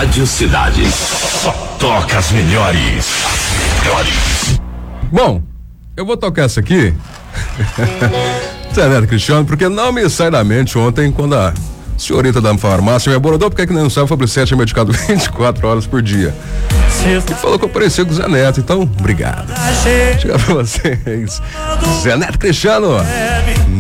Rádio Cidade. Só toca as melhores. As melhores. Bom, eu vou tocar essa aqui. Zé Neto Cristiano, porque não me sai da mente ontem quando a senhorita da farmácia me abordou, porque que não sabe, o Fabricete é medicado 24 horas por dia. E falou que eu parecia com o Zé Neto, então, obrigado. Chega pra vocês. Zé Neto Cristiano.